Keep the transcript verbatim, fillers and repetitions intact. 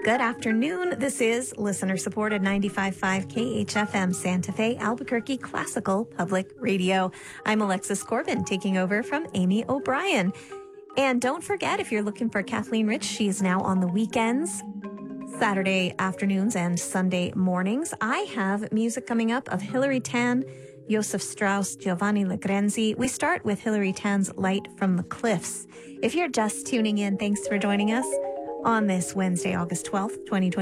Good afternoon. This is listener-supported ninety-five point five K H F M Santa Fe, Albuquerque Classical Public Radio. I'm Alexis Corbin, taking over from Amy O'Brien. And don't forget, if you're looking for Kathleen Rich, she is now on the weekends, Saturday afternoons and Sunday mornings. I have music coming up of Hilary Tan, Joseph Strauss, Giovanni Legrenzi. We start with Hilary Tan's Light from the Cliffs. If you're just tuning in, thanks for joining us on this Wednesday, August twelfth, twenty twenty.